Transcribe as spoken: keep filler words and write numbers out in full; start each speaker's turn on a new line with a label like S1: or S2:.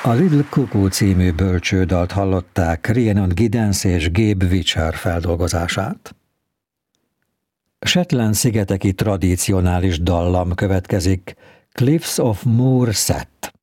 S1: A Little Cuckoo című bölcsődalt hallották Rhiannon Giddens és Gabe Witcher feldolgozását. Shetland-szigeteki tradicionális dallam következik, Cliffs of Moher Seth.